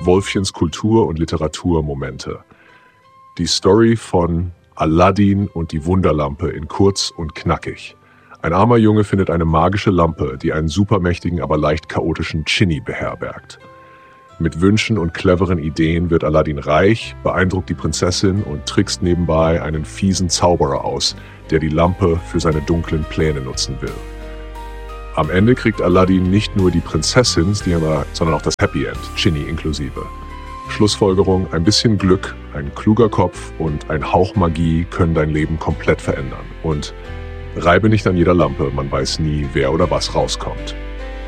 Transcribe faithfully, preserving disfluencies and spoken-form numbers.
Wolfchens Kultur- und Literaturmomente. Die Story von Aladdin und die Wunderlampe in kurz und knackig. Ein armer Junge findet eine magische Lampe, die einen supermächtigen, aber leicht chaotischen Dschinni beherbergt. Mit Wünschen und cleveren Ideen wird Aladdin reich, beeindruckt die Prinzessin und trickst nebenbei einen fiesen Zauberer aus, der die Lampe für seine dunklen Pläne nutzen will. Am Ende kriegt Aladdin nicht nur die Prinzessin, sondern auch das Happy End, Dschinni inklusive. Schlussfolgerung: ein bisschen Glück, ein kluger Kopf und ein Hauch Magie können dein Leben komplett verändern. Und reibe nicht an jeder Lampe, man weiß nie, wer oder was rauskommt.